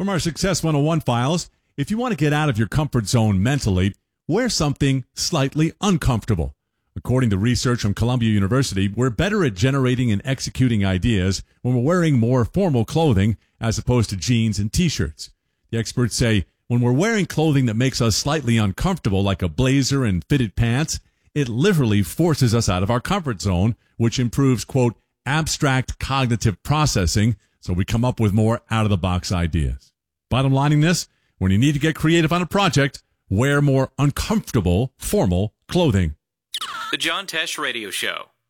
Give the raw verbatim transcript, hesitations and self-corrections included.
From our Success one oh one files, if you want to get out of your comfort zone mentally, wear something slightly uncomfortable. According to research from Columbia University, we're better at generating and executing ideas when we're wearing more formal clothing as opposed to jeans and t-shirts. The experts say when we're wearing clothing that makes us slightly uncomfortable, like a blazer and fitted pants, it literally forces us out of our comfort zone, which improves, quote, abstract cognitive processing, so we come up with more out-of-the-box ideas. Bottom lining this, when you need to get creative on a project, wear more uncomfortable, formal clothing. The John Tesh Radio Show.